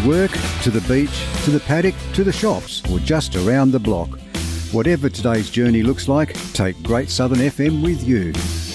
To work, to the beach, to the paddock, to the shops, or just around the block. Whatever today's journey looks like, take Great Southern FM with you.